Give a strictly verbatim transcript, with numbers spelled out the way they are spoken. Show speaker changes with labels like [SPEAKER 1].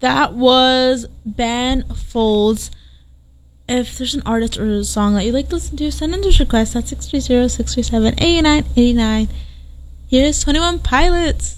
[SPEAKER 1] That was Ben Folds. If there's an artist or a song that you'd like to listen to, send in this request at six three zero, six three seven, eight nine eight nine. Here's twenty-one Pilots.